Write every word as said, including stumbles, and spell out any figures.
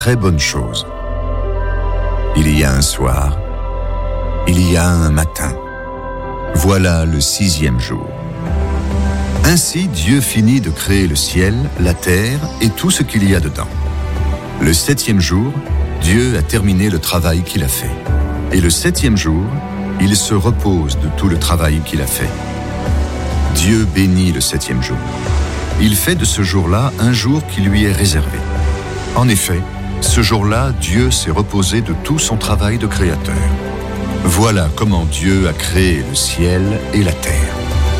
très bonnes choses. Il y a un soir, il y a un matin. Voilà le sixième jour. Ainsi, Dieu finit de créer le ciel, la terre et tout ce qu'il y a dedans. Le septième jour, Dieu a terminé le travail qu'il a fait. Et le septième jour, il se repose de tout le travail qu'il a fait. Dieu bénit le septième jour. Il fait de ce jour-là un jour qui lui est réservé. En effet, ce jour-là, Dieu s'est reposé de tout son travail de créateur. Voilà comment Dieu a créé le ciel et la terre.